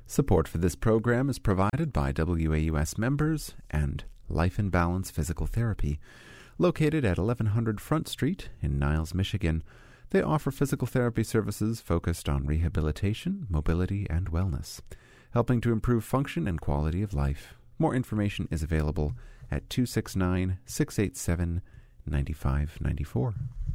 Support for this program is provided by WAUS members and Life in Balance Physical Therapy. Located at 1100 Front Street in Niles, Michigan, they offer physical therapy services focused on rehabilitation, mobility, and wellness, helping to improve function and quality of life. More information is available at 269-687-9594.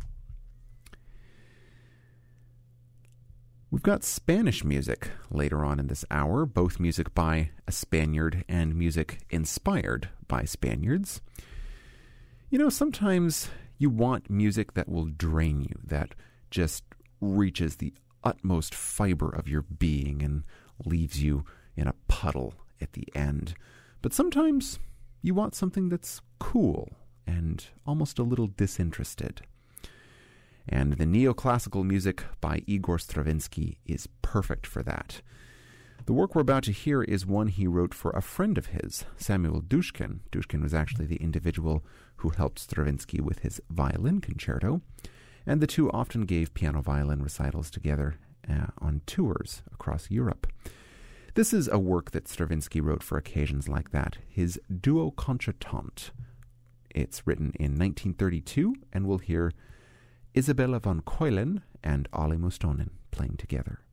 We've got Spanish music later on in this hour, both music by a Spaniard and music inspired by Spaniards. You know, sometimes you want music that will drain you, that just reaches the utmost fiber of your being and leaves you in a puddle at the end. But sometimes you want something that's cool and almost a little disinterested. And the neoclassical music by Igor Stravinsky is perfect for that. The work we're about to hear is one he wrote for a friend of his, Samuel Dushkin. Dushkin was actually the individual who helped Stravinsky with his violin concerto, and the two often gave piano-violin recitals together on tours across Europe. This is a work that Stravinsky wrote for occasions like that, his Duo Concertante. It's written in 1932, and we'll hear Isabella von Keulen and Olli Mustonen playing together.